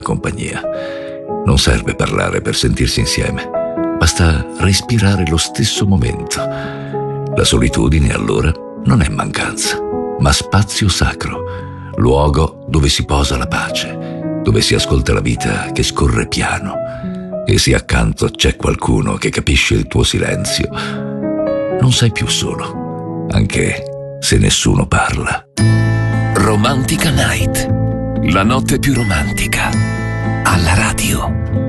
compagnia. Non serve parlare per sentirsi insieme, basta respirare lo stesso momento. La solitudine, allora, non è mancanza, ma spazio sacro, luogo dove si posa la pace, dove si ascolta la vita che scorre piano, e se accanto c'è qualcuno che capisce il tuo silenzio, non sei più solo, anche se nessuno parla. Romantica Night, la notte più romantica, alla radio.